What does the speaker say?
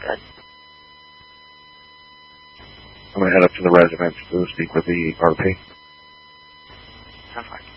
Good. I'm going to head up to the residence to speak with the RP. Sounds fine.